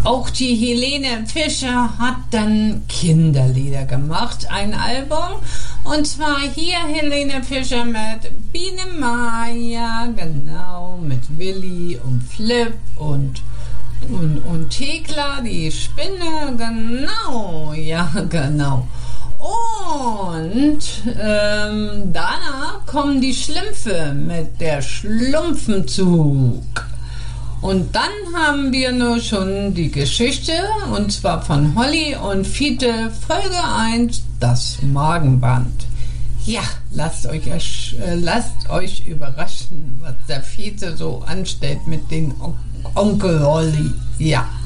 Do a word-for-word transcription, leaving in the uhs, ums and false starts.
Auch die Helene Fischer hat dann Kinderlieder gemacht, ein Album. Und zwar hier Helene Fischer mit Biene Maya, genau, mit Willi und Flip und, und, und Thekla, die Spinne, genau, ja, genau. Und ähm, danach kommen die Schlümpfe mit der Schlumpfenzug. Und dann haben wir nur schon die Geschichte, und zwar von Holly und Fiete, Folge eins, das Magenband. Ja, lasst euch, äh, lasst euch überraschen, was der Fiete so anstellt mit dem On- Onkel Holly. Ja.